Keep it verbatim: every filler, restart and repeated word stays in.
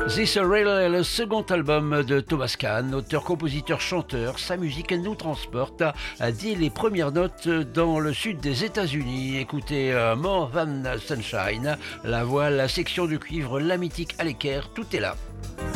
This Rail est le second album de Thomas Kahn, auteur-compositeur-chanteur. Sa musique nous transporte dès les premières notes dans le sud des États-Unis. Écoutez uh, More Than Sunshine, la voix, la section de cuivre, la mythique Aleker, tout est là.